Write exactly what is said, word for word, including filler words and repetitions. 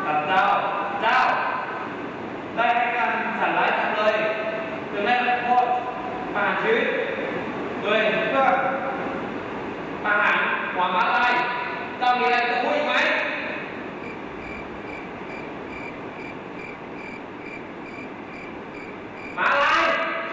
กับเจ้าเจ้าได้ให้การฉันร้ายจำเลยจนได้รับโทษประหารชีวิตโดยเพื่อประหารหัวม้าลายเจ้ามีอะไรจะพูด